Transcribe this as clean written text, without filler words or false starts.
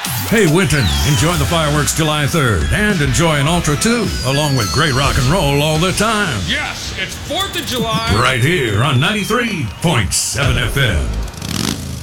Hey, Winton, enjoy the fireworks July 3rd and enjoy an Ultra too, along with great rock and roll all the time. Yes, it's 4th of July. Right here on 93.7 FM.